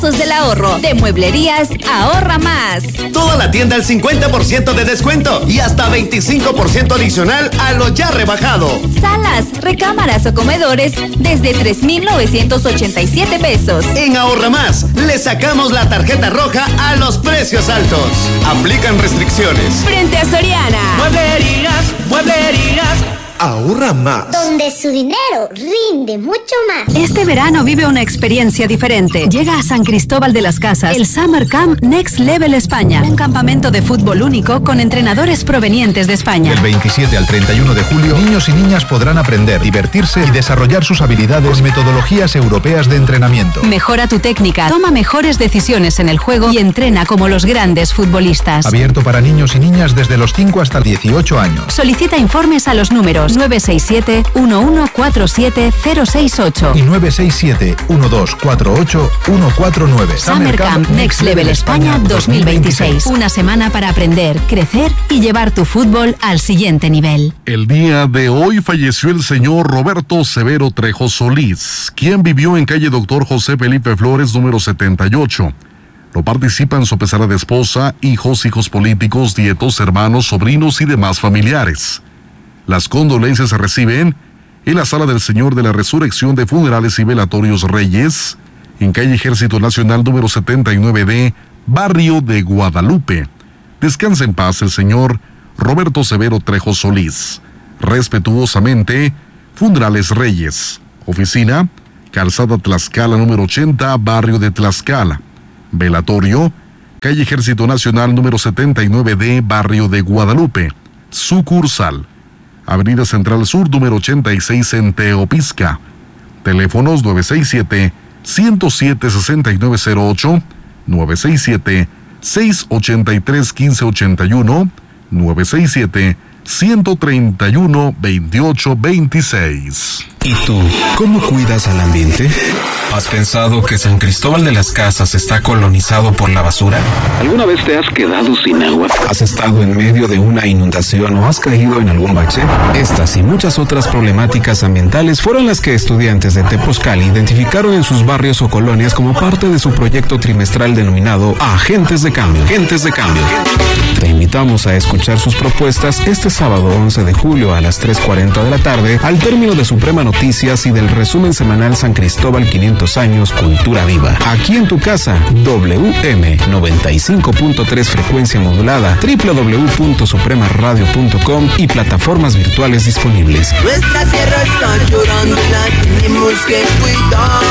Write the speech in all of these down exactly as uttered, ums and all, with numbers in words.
del ahorro de Mueblerías Ahorra Más. Toda la tienda al cincuenta por ciento de descuento y hasta veinticinco por ciento adicional a lo ya rebajado. Salas, recámaras o comedores desde tres mil novecientos ochenta y siete pesos. En Ahorra Más le sacamos la tarjeta roja a los precios altos. Aplican restricciones. Frente a Soriana. Mueblerías, mueblerías. Ahorra Más. Donde su dinero rinde mucho más. Este verano vive una experiencia diferente. Llega a San Cristóbal de las Casas el Summer Camp Next Level España. Un campamento de fútbol único con entrenadores provenientes de España. Del veintisiete al treinta y uno de julio, niños y niñas podrán aprender, divertirse y desarrollar sus habilidades con metodologías europeas de entrenamiento. Mejora tu técnica, toma mejores decisiones en el juego y entrena como los grandes futbolistas. Abierto para niños y niñas desde los cinco hasta dieciocho años. Solicita informes a los números nueve seis siete, uno uno cuatro siete, cero seis ocho y nueve seis siete, uno dos cuatro ocho, uno cuatro nueve. Summer Camp Next Level España dos mil veintiséis. Una semana para aprender, crecer y llevar tu fútbol al siguiente nivel. El día de hoy falleció el señor Roberto Severo Trejo Solís, quien vivió en calle Doctor José Felipe Flores, número setenta y ocho. No participan su pesada esposa, hijos, hijos políticos, nietos, hermanos, sobrinos y demás familiares. Las condolencias se reciben en la Sala del Señor de la Resurrección de Funerales y Velatorios Reyes, en calle Ejército Nacional número setenta y nueve D, barrio de Guadalupe. Descansa en paz el señor Roberto Severo Trejo Solís. Respetuosamente, Funerales Reyes. Oficina, Calzada Tlaxcala número ochenta, barrio de Tlaxcala. Velatorio, calle Ejército Nacional número setenta y nueve D, barrio de Guadalupe. Sucursal, Avenida Central Sur, número ochenta y seis en Teopisca. Teléfonos nueve seis siete, uno cero siete, seis nueve cero ocho, nueve seis siete, seis ocho tres, uno cinco ocho uno, nueve seis siete, uno tres uno, dos ocho dos seis. ¿Y tú, cómo cuidas al ambiente? ¿Has pensado que San Cristóbal de las Casas está colonizado por la basura? ¿Alguna vez te has quedado sin agua? ¿Has estado en medio de una inundación o has caído en algún bache? Estas y muchas otras problemáticas ambientales fueron las que estudiantes de Tepozcali identificaron en sus barrios o colonias como parte de su proyecto trimestral denominado Agentes de Cambio. Agentes de Cambio. Te invitamos a escuchar sus propuestas este sábado once de julio a las tres cuarenta de la tarde al término de Suprema Noticias y del resumen semanal San Cristóbal quinientos años Cultura Viva. Aquí en tu casa, W M noventa y cinco punto tres frecuencia modulada, doble u doble u doble u punto suprema radio punto com y plataformas virtuales disponibles. Nuestra tierra está llorando y la tenemos que cuidar.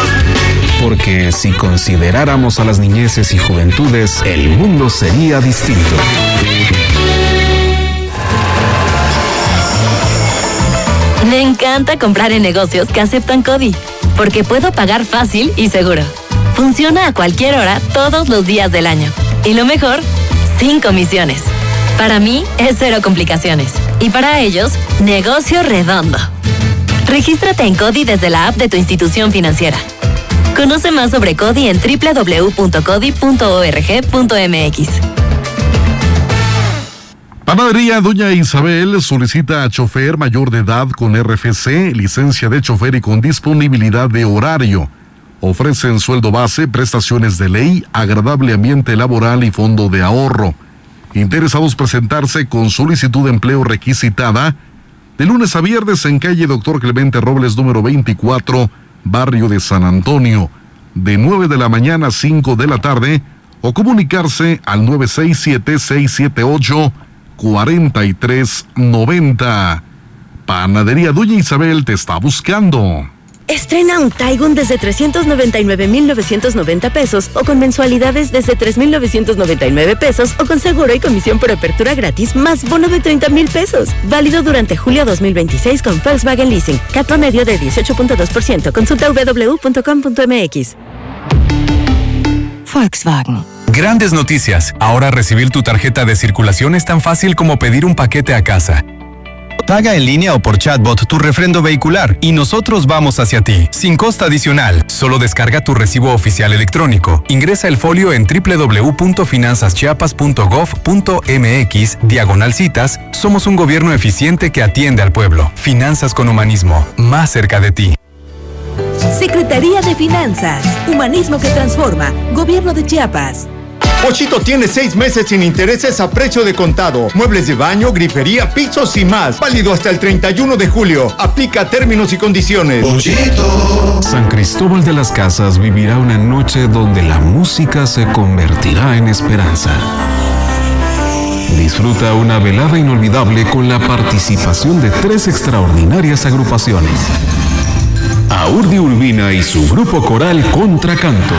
Porque si consideráramos a las niñeces y juventudes, el mundo sería distinto. Me encanta comprar en negocios que aceptan CODI, porque puedo pagar fácil y seguro. Funciona a cualquier hora, todos los días del año. Y lo mejor, sin comisiones. Para mí, es cero complicaciones. Y para ellos, negocio redondo. Regístrate en CODI desde la app de tu institución financiera. Conoce más sobre CODI en doble u doble u doble u punto codi punto org punto mx. Panadería Doña Isabel solicita a chofer mayor de edad con R F C, licencia de chofer y con disponibilidad de horario. Ofrecen sueldo base, prestaciones de ley, agradable ambiente laboral y fondo de ahorro. Interesados presentarse con solicitud de empleo requisitada de lunes a viernes en calle Doctor Clemente Robles número veinticuatro, barrio de San Antonio, de nueve de la mañana a cinco de la tarde, o comunicarse al nueve seis siete, seis siete ocho, cuatro tres nueve cero. Panadería Doña Isabel te está buscando. Estrena un Taigun desde trescientos noventa y nueve mil novecientos noventa pesos o con mensualidades desde tres mil novecientos noventa y nueve pesos o con seguro y comisión por apertura gratis más bono de treinta mil pesos. Válido durante julio dos mil veintiséis con Volkswagen Leasing. C A T promedio de dieciocho punto dos por ciento. Consulta doble u doble u doble u punto com punto m x. Volkswagen. Grandes noticias. Ahora recibir tu tarjeta de circulación es tan fácil como pedir un paquete a casa. Paga en línea o por chatbot tu refrendo vehicular y nosotros vamos hacia ti, sin costo adicional. Solo descarga tu recibo oficial electrónico. Ingresa el folio en doble u doble u doble u punto finanzas chiapas punto gov punto m x, diagonal citas. Somos un gobierno eficiente que atiende al pueblo. Finanzas con humanismo, más cerca de ti. Secretaría de Finanzas. Humanismo que transforma. Gobierno de Chiapas. Pochito tiene seis meses sin intereses a precio de contado. Muebles de baño, grifería, pisos y más. Válido hasta el treinta y uno de julio. Aplica términos y condiciones. Pochito. San Cristóbal de las Casas vivirá una noche donde la música se convertirá en esperanza. Disfruta una velada inolvidable con la participación de tres extraordinarias agrupaciones. Aurdi Urbina y su grupo coral Contracanto.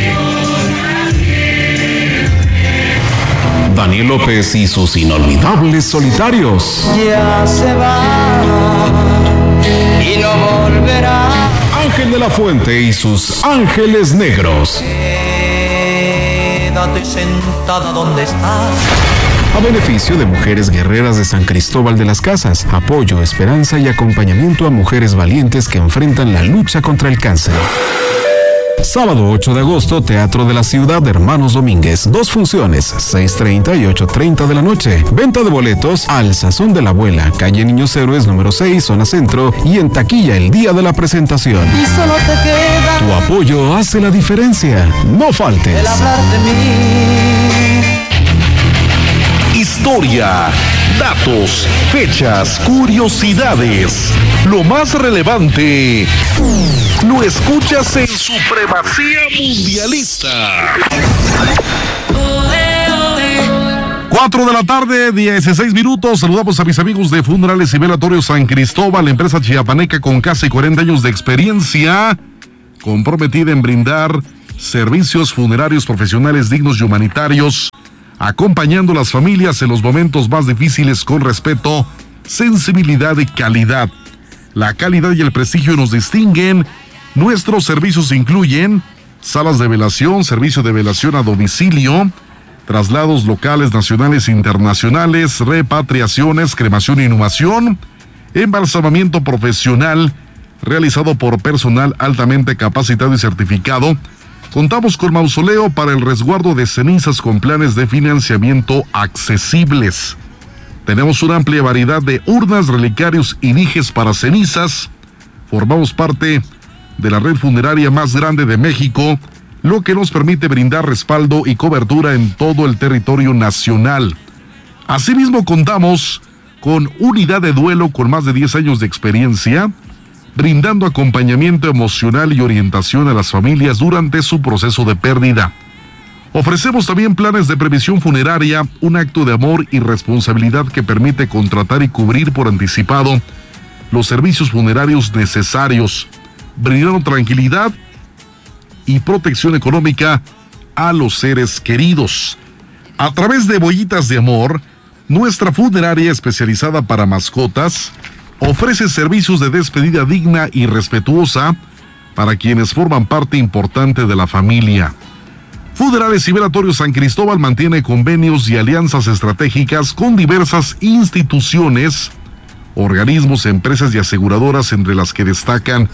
Daniel López y sus inolvidables solitarios. Ya se va y no volverá. Ángel de la Fuente y sus Ángeles Negros. Quédate sentada donde estás. A beneficio de mujeres guerreras de San Cristóbal de las Casas. Apoyo, esperanza y acompañamiento a mujeres valientes que enfrentan la lucha contra el cáncer. Sábado ocho de agosto, Teatro de la Ciudad de Hermanos Domínguez. Dos funciones, seis treinta y ocho treinta de la noche. Venta de boletos al Sazón de la Abuela, calle Niños Héroes número seis, zona centro, y en taquilla el día de la presentación. Y solo te queda tu apoyo hace la diferencia. No faltes. el hablar de mí. Historia, datos, fechas, curiosidades. Lo más relevante lo escuchas en Supremacía Mundialista. Cuatro de la tarde, dieciséis minutos. Saludamos a mis amigos de Funerales y Velatorios San Cristóbal, empresa chiapaneca con casi cuarenta años de experiencia, comprometida en brindar servicios funerarios profesionales dignos y humanitarios, acompañando a las familias en los momentos más difíciles con respeto, sensibilidad y calidad. La calidad y el prestigio nos distinguen. Nuestros servicios incluyen salas de velación, servicio de velación a domicilio, traslados locales, nacionales e internacionales, repatriaciones, cremación e inhumación, embalsamamiento profesional realizado por personal altamente capacitado y certificado. Contamos con mausoleo para el resguardo de cenizas con planes de financiamiento accesibles. Tenemos una amplia variedad de urnas, relicarios y dijes para cenizas. Formamos parte de la red funeraria más grande de México, lo que nos permite brindar respaldo y cobertura en todo el territorio nacional. Asimismo, contamos con unidad de duelo con más de diez años de experiencia, brindando acompañamiento emocional y orientación a las familias durante su proceso de pérdida. Ofrecemos también planes de previsión funeraria, un acto de amor y responsabilidad que permite contratar y cubrir por anticipado los servicios funerarios necesarios, brindando tranquilidad y protección económica a los seres queridos. A través de Bollitas de Amor, nuestra funeraria especializada para mascotas ofrece servicios de despedida digna y respetuosa para quienes forman parte importante de la familia. Funerales y Velatorios San Cristóbal mantiene convenios y alianzas estratégicas con diversas instituciones, organismos, empresas y aseguradoras, entre las que destacan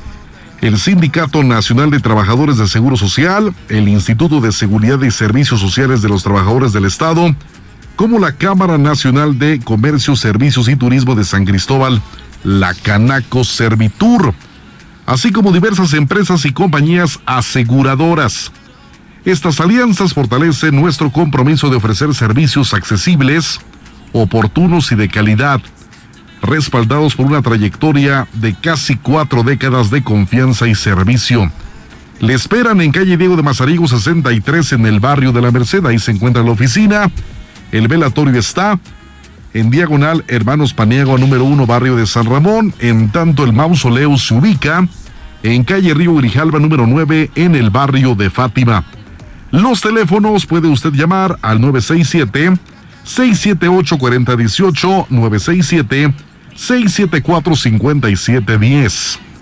el Sindicato Nacional de Trabajadores de Seguro Social, el Instituto de Seguridad y Servicios Sociales de los Trabajadores del Estado, como la Cámara Nacional de Comercio, Servicios y Turismo de San Cristóbal, la Canaco Servitur, así como diversas empresas y compañías aseguradoras. Estas alianzas fortalecen nuestro compromiso de ofrecer servicios accesibles, oportunos y de calidad, respaldados por una trayectoria de casi cuatro décadas de confianza y servicio. Le esperan en calle Diego de Mazariego sesenta y tres en el barrio de La Merced. Ahí se encuentra la oficina. El velatorio está en diagonal Hermanos Paniagua número uno, barrio de San Ramón. En tanto, el mausoleo se ubica en calle Río Grijalva número nueve en el barrio de Fátima. Los teléfonos puede usted llamar al nueve seis siete, seis siete ocho, cuatro cero uno ocho, nueve seis siete, seis siete cuatro, cinco siete uno cero.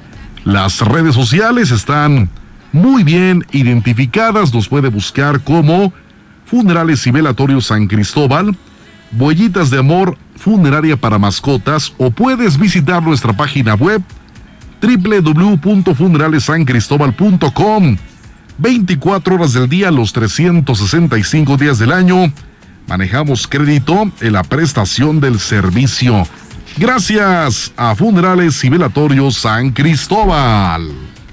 Las redes sociales están muy bien identificadas. Nos puede buscar como Funerales y Velatorios San Cristóbal, Bollitas de Amor Funeraria para Mascotas, o puedes visitar nuestra página web doble u doble u doble u punto funerales san cristóbal punto com. veinticuatro horas del día, los trescientos sesenta y cinco días del año. Manejamos crédito en la prestación del servicio. Gracias a Funerales y Velatorios San Cristóbal.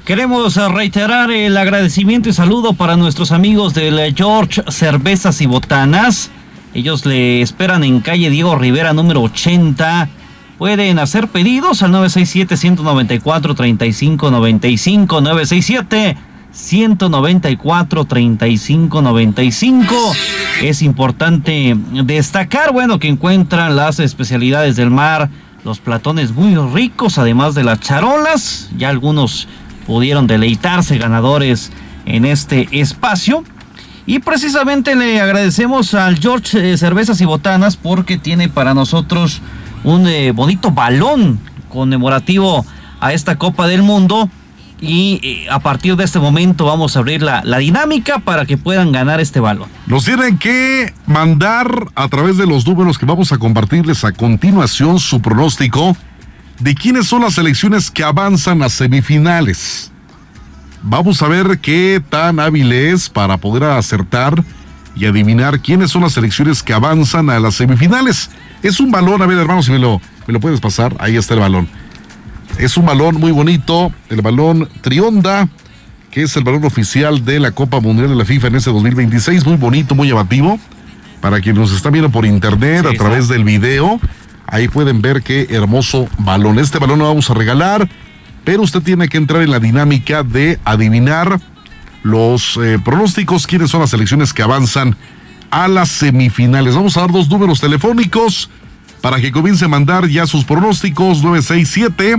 Queremos reiterar el agradecimiento y saludo para nuestros amigos del George Cervezas y Botanas. Ellos le esperan en calle Diego Rivera número ochenta. Pueden hacer pedidos al nueve seis siete, uno nueve cuatro, tres cinco nueve cinco, nueve seis siete, uno nueve cuatro, tres cinco nueve cinco. Es importante destacar, bueno, que encuentran las especialidades del mar, los platones muy ricos, además de las charolas. Ya algunos pudieron deleitarse ganadores en este espacio. Y precisamente le agradecemos al George eh, Cervezas y Botanas porque tiene para nosotros un eh, bonito balón conmemorativo a esta Copa del Mundo. Y eh, a partir de este momento vamos a abrir la, la dinámica para que puedan ganar este balón. Nos tienen que mandar a través de los números que vamos a compartirles a continuación su pronóstico de quiénes son las selecciones que avanzan a semifinales. Vamos a ver qué tan hábil es para poder acertar y adivinar quiénes son las selecciones que avanzan a las semifinales. Es un balón, a ver hermano, si me lo, me lo puedes pasar, ahí está el balón. Es un balón muy bonito, el balón Trionda, que es el balón oficial de la Copa Mundial de la FIFA en este dos mil veintiséis, muy bonito, muy llamativo. Para quienes nos están viendo por internet, sí, a través del video, ahí pueden ver qué hermoso balón. Este balón lo vamos a regalar, pero usted tiene que entrar en la dinámica de adivinar los eh, pronósticos, quiénes son las selecciones que avanzan a las semifinales. Vamos a dar dos números telefónicos para que comience a mandar ya sus pronósticos. Nueve seis siete,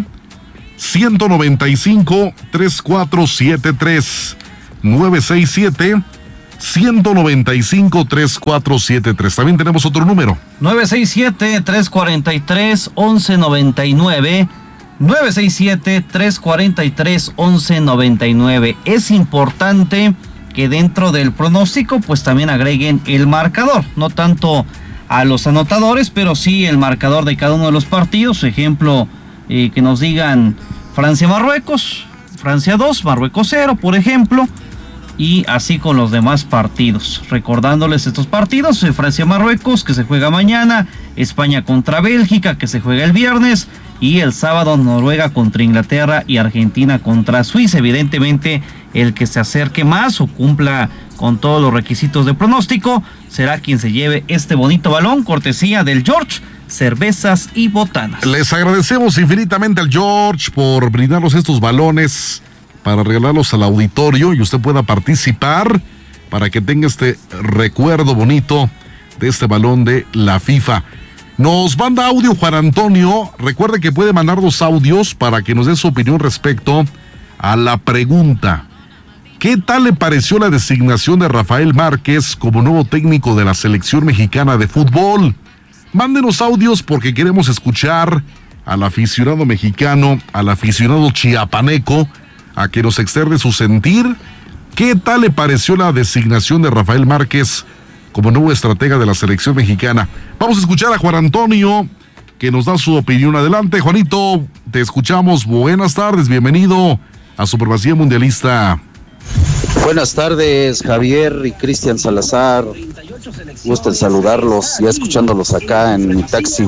uno nueve cinco, tres cuatro siete tres. nueve seis siete, uno nueve cinco, tres cuatro siete tres. También tenemos otro número. nueve seis siete, tres cuatro tres, once noventa y nueve. nueve seis siete, tres cuatro tres, once noventa y nueve. Es importante que dentro del pronóstico pues también agreguen el marcador, no tanto a los anotadores, pero sí el marcador de cada uno de los partidos. Ejemplo, eh, que nos digan Francia-Marruecos, Francia dos, Marruecos cero, por ejemplo, y así con los demás partidos. Recordándoles estos partidos: eh, Francia-Marruecos, que se juega mañana, España contra Bélgica, que se juega el viernes, y el sábado Noruega contra Inglaterra y Argentina contra Suiza. Evidentemente, el que se acerque más o cumpla con todos los requisitos de pronóstico será quien se lleve este bonito balón, cortesía del George Cervezas y Botanas. Les agradecemos infinitamente al George por brindarnos estos balones para regalarlos al auditorio y usted pueda participar para que tenga este recuerdo bonito de este balón de la FIFA. Nos manda audio Juan Antonio. Recuerde que puede mandar dos audios para que nos dé su opinión respecto a la pregunta: ¿qué tal le pareció la designación de Rafael Márquez como nuevo técnico de la selección mexicana de fútbol? Mándenos audios porque queremos escuchar al aficionado mexicano, al aficionado chiapaneco, a que nos externe su sentir. ¿Qué tal le pareció la designación de Rafael Márquez como nuevo estratega de la selección mexicana? Vamos a escuchar a Juan Antonio, que nos da su opinión. Adelante, Juanito, te escuchamos. Buenas tardes, bienvenido a Supremacía Mundialista. Buenas tardes, Javier y Cristian Salazar. Gusto en saludarlos, ya escuchándolos acá en mi taxi.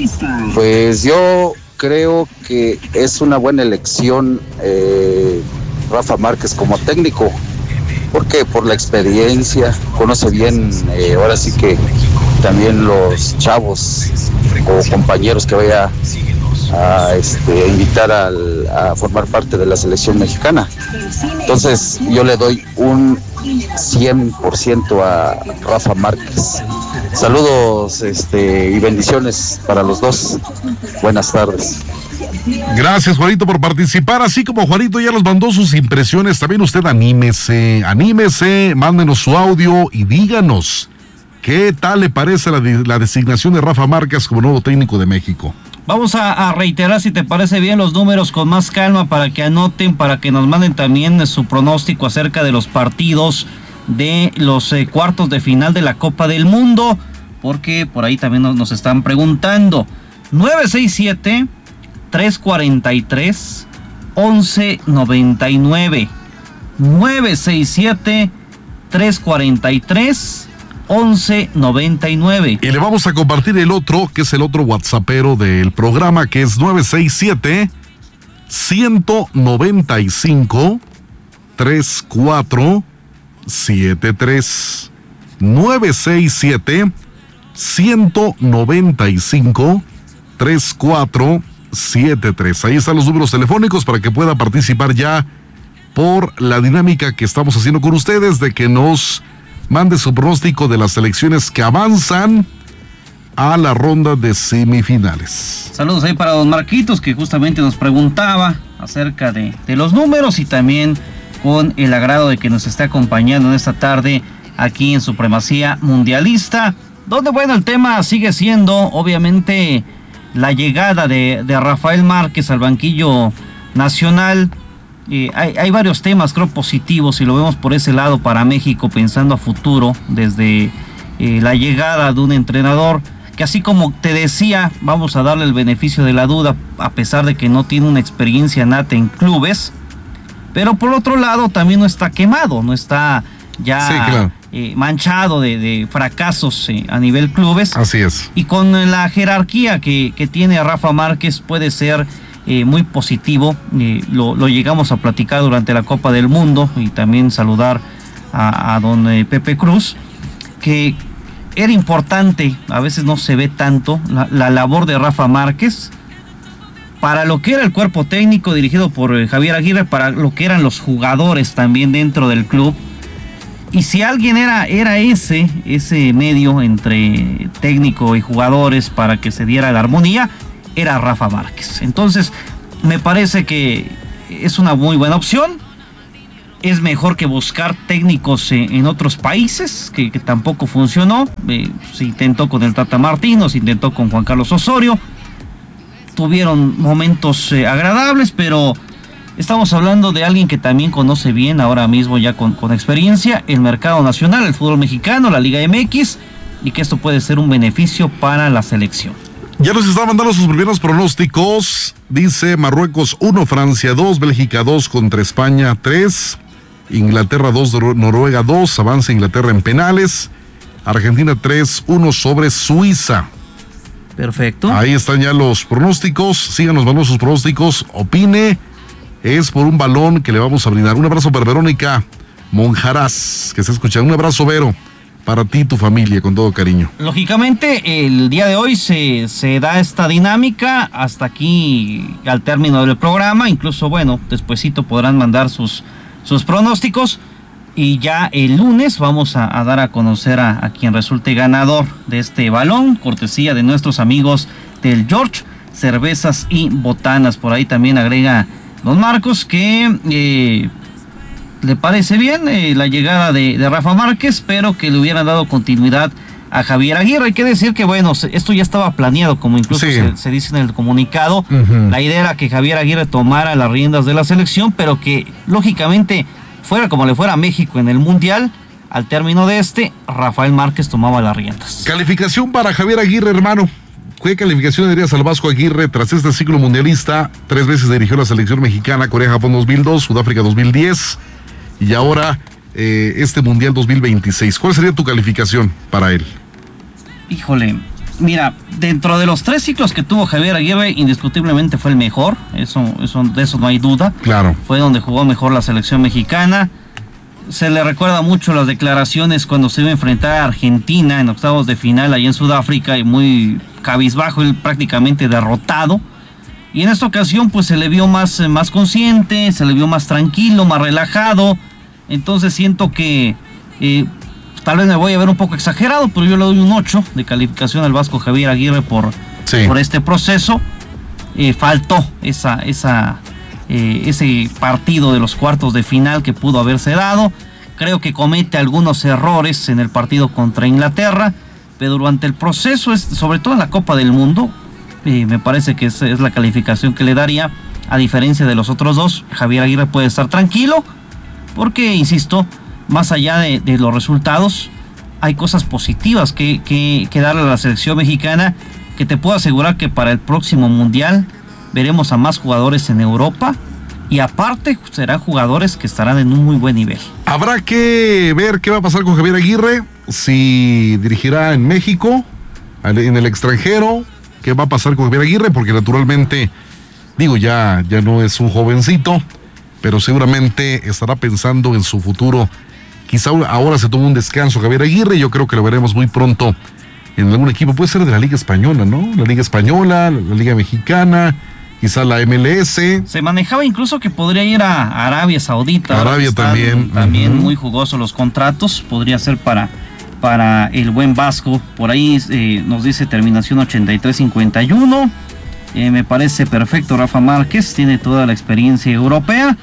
Pues yo creo que es una buena elección eh, Rafa Márquez como técnico, porque por la experiencia, conoce bien, eh, ahora sí que también los chavos o compañeros que vaya a este, invitar al, a formar parte de la selección mexicana. Entonces yo le doy un cien por ciento a Rafa Márquez. Saludos este, y bendiciones para los dos. Buenas tardes. Gracias, Juanito, por participar. Así como Juanito ya nos mandó sus impresiones, también usted anímese, anímese, mándenos su audio y díganos qué tal le parece la, la designación de Rafa Márquez como nuevo técnico de México. Vamos a, a reiterar, si te parece bien, los números con más calma para que anoten, para que nos manden también su pronóstico acerca de los partidos de los eh, cuartos de final de la Copa del Mundo, porque por ahí también nos, nos están preguntando. nueve seis siete, tres cuatro tres, once noventa y nueve. nueve seis siete, tres cuatro tres, once noventa y nueve. Y le vamos a compartir el otro, que es el otro whatsappero del programa, que es nueve seis siete, ciento noventa y cinco, treinta y cuatro setenta y tres. nueve seis siete, ciento noventa y cinco, treinta y cuatro setenta y tres. Ahí están los números telefónicos para que pueda participar ya por la dinámica que estamos haciendo con ustedes de que nos mande su pronóstico de las selecciones que avanzan a la ronda de semifinales. Saludos ahí para don Marquitos, que justamente nos preguntaba acerca de, de los números, y también con el agrado de que nos esté acompañando en esta tarde aquí en Supremacía Mundialista, donde bueno, el tema sigue siendo obviamente la llegada de, de Rafael Márquez al banquillo nacional. Eh, hay, hay varios temas, creo, positivos, y lo vemos por ese lado para México, pensando a futuro, desde eh, la llegada de un entrenador que, así como te decía, vamos a darle el beneficio de la duda, a pesar de que no tiene una experiencia nata en clubes, pero por otro lado también no está quemado, no está ya... Sí, claro. Eh, manchado de, de fracasos eh, a nivel clubes. Así es. Y con la jerarquía que, que tiene Rafa Márquez puede ser eh, muy positivo. Eh, lo, lo llegamos a platicar durante la Copa del Mundo, y también saludar a, a don eh, Pepe Cruz, que era importante, a veces no se ve tanto, la, la labor de Rafa Márquez para lo que era el cuerpo técnico dirigido por eh, Javier Aguirre, para lo que eran los jugadores también dentro del club. Y si alguien era, era ese, ese medio entre técnico y jugadores para que se diera la armonía, era Rafa Márquez. Entonces, me parece que es una muy buena opción. Es mejor que buscar técnicos en, en otros países, que, que tampoco funcionó. Eh, se intentó con el Tata Martino, se intentó con Juan Carlos Osorio. Tuvieron momentos eh, agradables, pero... estamos hablando de alguien que también conoce bien, ahora mismo ya con, con experiencia, el mercado nacional, el fútbol mexicano, la Liga M X, y que esto puede ser un beneficio para la selección. Ya nos está mandando sus primeros pronósticos. Dice Marruecos uno, Francia dos, Bélgica dos contra España tres, Inglaterra dos, Noruega dos, avanza Inglaterra en penales, Argentina tres uno sobre Suiza. Perfecto. Ahí están ya los pronósticos. Síganos mandando sus pronósticos, opine. Es por un balón que le vamos a brindar. Un abrazo para Verónica Monjarás, que está escuchando. Un abrazo, Vero, para ti y tu familia, con todo cariño. Lógicamente, el día de hoy se, se da esta dinámica hasta aquí, al término del programa. Incluso, bueno, despuesito podrán mandar sus, sus pronósticos. Y ya el lunes vamos a, a dar a conocer a, a quien resulte ganador de este balón, cortesía de nuestros amigos del George Cervezas y Botanas. Por ahí también agrega don Marcos que eh, le parece bien eh, la llegada de, de Rafa Márquez, pero que le hubieran dado continuidad a Javier Aguirre. Hay que decir que, bueno, esto ya estaba planeado, como incluso sí. se, se dice en el comunicado. Uh-huh. La idea era que Javier Aguirre tomara las riendas de la selección, pero que lógicamente fuera como le fuera a México en el Mundial, al término de este, Rafael Márquez tomaba las riendas. Calificación para Javier Aguirre, hermano. ¿Qué calificación le darías al Vasco Aguirre tras este ciclo mundialista? Tres veces dirigió la selección mexicana, Corea-Japón dos mil dos, Sudáfrica dos mil diez y ahora eh, este Mundial dos mil veintiséis. ¿Cuál sería tu calificación para él? Híjole, mira, dentro de los tres ciclos que tuvo Javier Aguirre, indiscutiblemente fue el mejor, eso, eso, de eso no hay duda. Claro. Fue donde jugó mejor la selección mexicana. Se le recuerda mucho las declaraciones cuando se iba a enfrentar a Argentina en octavos de final allá en Sudáfrica, y muy cabizbajo, él prácticamente derrotado. Y en esta ocasión pues se le vio más, más consciente, se le vio más tranquilo, más relajado. Entonces siento que eh, tal vez me voy a ver un poco exagerado, pero yo le doy un ocho de calificación al Vasco Javier Aguirre por, sí. por este proceso. Eh, faltó esa... esa Eh, ese partido de los cuartos de final que pudo haberse dado. Creo que comete algunos errores en el partido contra Inglaterra, pero durante el proceso, es, sobre todo en la Copa del Mundo, eh, me parece que es, es la calificación que le daría. A diferencia de los otros dos, Javier Aguirre puede estar tranquilo, porque, insisto, más allá de, de los resultados, hay cosas positivas que, que, que darle a la selección mexicana, que te puedo asegurar que para el próximo Mundial veremos a más jugadores en Europa, y aparte serán jugadores que estarán en un muy buen nivel. Habrá que ver qué va a pasar con Javier Aguirre, si dirigirá en México, en el extranjero, qué va a pasar con Javier Aguirre, porque naturalmente Digo, ya, ya no es un jovencito, pero seguramente estará pensando en su futuro. Quizá ahora se toma un descanso Javier Aguirre, yo creo que lo veremos muy pronto en algún equipo, puede ser de la Liga Española, ¿no? La Liga Española, la Liga Mexicana, quizá la M L S. Se manejaba incluso que podría ir a Arabia Saudita. Arabia también. También uh-huh. muy jugosos los contratos, podría ser para, para el buen Vasco. Por ahí eh, nos dice terminación ochenta y tres cincuenta y uno. Eh, me parece perfecto Rafa Márquez, tiene toda la experiencia europea.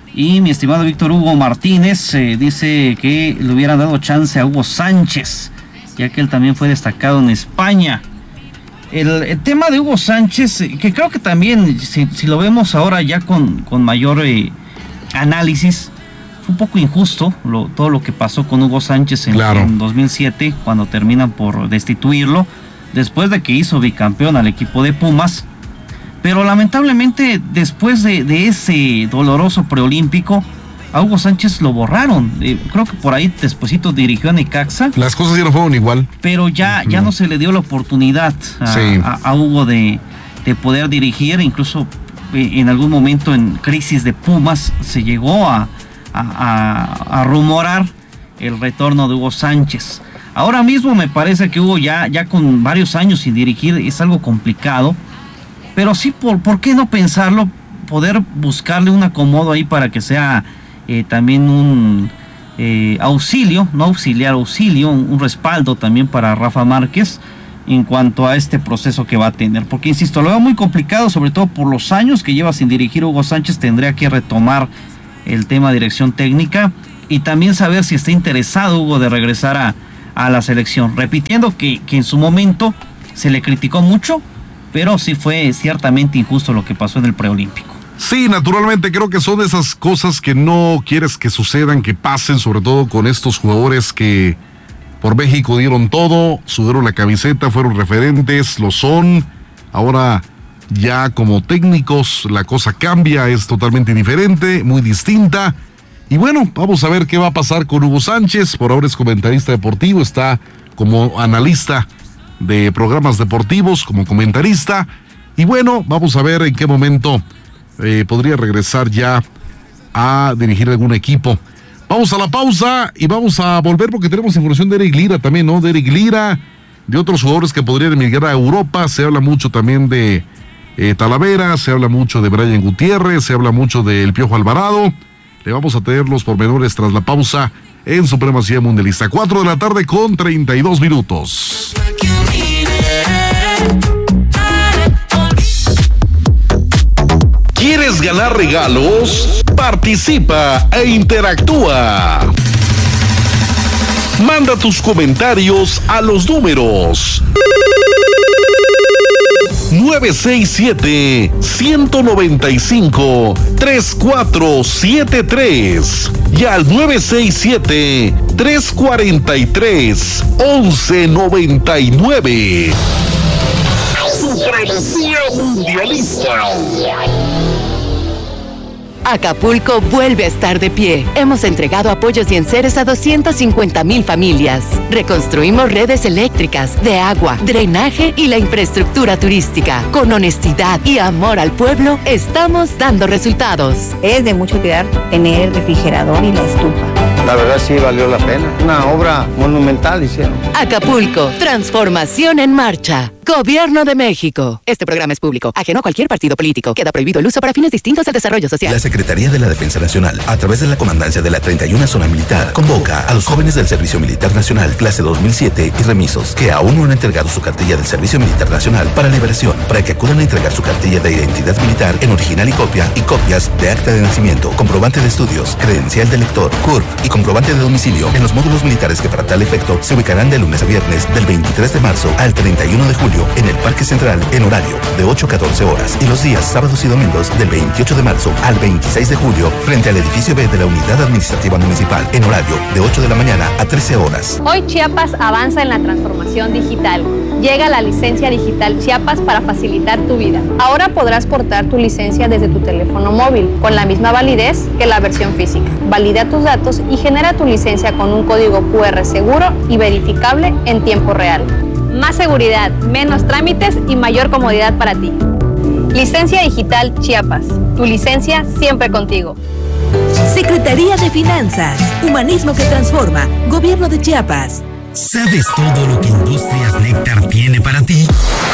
Y mi estimado Víctor Hugo Martínez eh, dice que le hubieran dado chance a Hugo Sánchez, ya que él también fue destacado en España. El, el tema de Hugo Sánchez, eh, que creo que también, si, si lo vemos ahora ya con, con mayor eh, análisis, fue un poco injusto lo, todo lo que pasó con Hugo Sánchez en, claro. en dos mil siete, cuando terminan por destituirlo, después de que hizo bicampeón al equipo de Pumas. Pero lamentablemente después de, de ese doloroso preolímpico, a Hugo Sánchez lo borraron. Eh, creo que por ahí despuesito dirigió a Necaxa. Las cosas ya no fueron igual. Pero ya, uh-huh. ya no se le dio la oportunidad a, sí. a, a Hugo de, de poder dirigir. Incluso eh, en algún momento en crisis de Pumas se llegó a, a, a, a rumorar el retorno de Hugo Sánchez. Ahora mismo me parece que Hugo ya, ya con varios años sin dirigir es algo complicado. Pero sí, ¿por, ¿por qué no pensarlo? Poder buscarle un acomodo ahí para que sea eh, también un eh, auxilio, no auxiliar, auxilio, un, un respaldo también para Rafa Márquez en cuanto a este proceso que va a tener. Porque, insisto, lo veo muy complicado, sobre todo por los años que lleva sin dirigir Hugo Sánchez. Tendría que retomar el tema de dirección técnica y también saber si está interesado Hugo de regresar a, a la selección. Repitiendo que, que en su momento se le criticó mucho, pero sí fue ciertamente injusto lo que pasó en el preolímpico. Sí, naturalmente creo que son esas cosas que no quieres que sucedan, que pasen, sobre todo con estos jugadores que por México dieron todo, sudaron la camiseta, fueron referentes, lo son. Ahora ya como técnicos la cosa cambia, es totalmente diferente, muy distinta. Y bueno, vamos a ver qué va a pasar con Hugo Sánchez. Por ahora es comentarista deportivo, está como analista de programas deportivos, como comentarista. Y bueno, vamos a ver en qué momento eh, podría regresar ya a dirigir algún equipo. Vamos a la pausa y vamos a volver porque tenemos información de Eric Lira también, ¿no? De Eric Lira, de otros jugadores que podrían emigrar a Europa. Se habla mucho también de eh, Talavera, se habla mucho de Brian Gutiérrez, se habla mucho del Piojo Alvarado. Le vamos a tener los pormenores tras la pausa en Supremacía Mundialista. cuatro de la tarde con treinta y dos minutos. ¿Quieres ganar regalos? Participa e interactúa. Manda tus comentarios a los números nueve seis siete, uno nueve cinco, tres cuatro siete tres y al nueve seis siete, tres cuatro tres, once noventa y nueve. Supremacía Mundialista. Acapulco vuelve a estar de pie. Hemos entregado apoyos y enseres a doscientas cincuenta mil familias. Reconstruimos redes eléctricas, de agua, drenaje y la infraestructura turística. Con honestidad y amor al pueblo, estamos dando resultados. Es de mucho cuidar tener el refrigerador y la estufa. La verdad sí valió la pena. Una obra monumental hicieron. Acapulco, transformación en marcha. Gobierno de México. Este programa es público, ajeno a cualquier partido político. Queda prohibido el uso para fines distintos al desarrollo social. La Secretaría de la Defensa Nacional, a través de la Comandancia de la treinta y una Zona Militar, convoca a los jóvenes del Servicio Militar Nacional, clase dos mil siete y remisos, que aún no han entregado su cartilla del Servicio Militar Nacional para liberación, para que acudan a entregar su cartilla de identidad militar en original y copia, y copias de acta de nacimiento, comprobante de estudios, credencial de lector, C U R P y comprobante de domicilio en los módulos militares que para tal efecto se ubicarán de lunes a viernes del veintitrés de marzo al treinta y uno de julio en el Parque Central en horario de ocho a catorce horas y los días sábados y domingos del veintiocho de marzo al veintiséis de julio frente al edificio B de la Unidad Administrativa Municipal en horario de ocho de la mañana a trece horas. Hoy Chiapas avanza en la transformación digital. Llega la licencia digital Chiapas para facilitar tu vida. Ahora podrás portar tu licencia desde tu teléfono móvil con la misma validez que la versión física. Valida tus datos y genera tu licencia con un código cu erre seguro y verificable en tiempo real. Más seguridad, menos trámites y mayor comodidad para ti. Licencia Digital Chiapas. Tu licencia siempre contigo. Secretaría de Finanzas. Humanismo que transforma. Gobierno de Chiapas. ¿Sabes todo lo que Industrias Néctar